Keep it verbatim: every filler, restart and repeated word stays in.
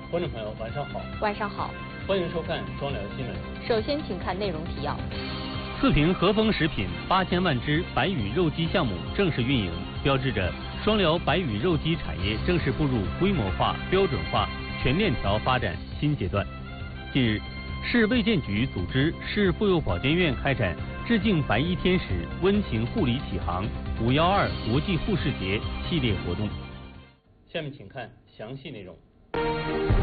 观众朋友，晚上好。 晚上好， 欢迎收看双聊新闻。 首先，请看内容提要。 四平和风食品八千万只白羽肉鸡项目正式运营，标志着双辽白羽肉鸡产业正式步入规模化、标准化、全链条发展新阶段。近日，市卫健局组织市妇幼保健院开展致敬白衣天使温情护理启航五幺二国际护士节系列活动。下面请看详细内容。